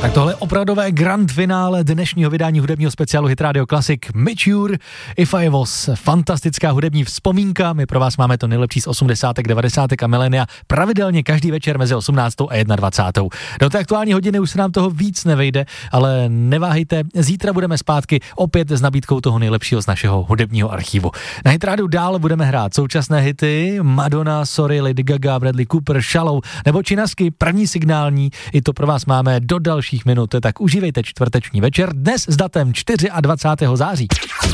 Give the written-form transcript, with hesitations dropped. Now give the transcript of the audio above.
Tak tohle je opravdové grand finále dnešního vydání hudebního speciálu Hit Radio Classic Mature If I Was. Fantastická hudební vzpomínka, my pro vás máme to nejlepší z 80., 90. a milénia pravidelně každý večer mezi 18. a 21. Do té aktuální hodiny už se nám toho víc nevejde, ale neváhejte, zítra budeme zpátky opět s nabídkou toho nejlepšího z našeho hudebního archivu. Na Hit Radio dál budeme hrát současné hity, Madonna, Sorry, Lady Gaga, Bradley Cooper, Shallow nebo Činasky, první signální, i to pro vás máme do dalších minut, tak užívejte čtvrteční večer dnes s datem 24. září.